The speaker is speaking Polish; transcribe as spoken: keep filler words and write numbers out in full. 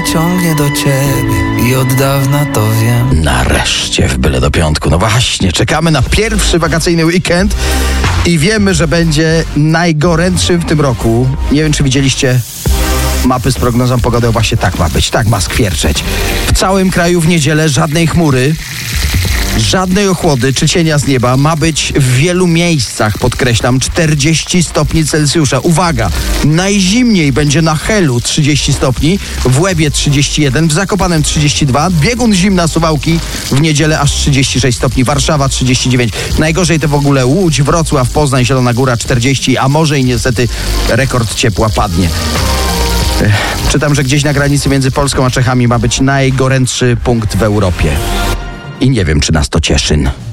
ciągnie do ciebie i od dawna to wiem. Nareszcie w byle do piątku. No właśnie, czekamy na pierwszy wakacyjny weekend i wiemy, że będzie najgorętszym w tym roku. Nie wiem, czy widzieliście mapy z prognozą pogody. Właśnie tak ma być, tak ma skwierczeć. W całym kraju w niedzielę żadnej chmury, żadnej ochłody czy cienia z nieba. Ma być w wielu miejscach, podkreślam, czterdzieści stopni Celsjusza. Uwaga, najzimniej będzie na Helu trzydzieści stopni, w Łebie trzydzieści jeden, w Zakopanem trzydzieści dwa, biegun zimna Suwałki w niedzielę aż trzydzieści sześć stopni, Warszawa trzydzieści dziewięć. Najgorzej to w ogóle Łódź, Wrocław, Poznań, Zielona Góra czterdzieści, a może i niestety rekord ciepła padnie. Czytam, że gdzieś na granicy między Polską a Czechami ma być najgorętszy punkt w Europie. I nie wiem, czy nas to cieszy.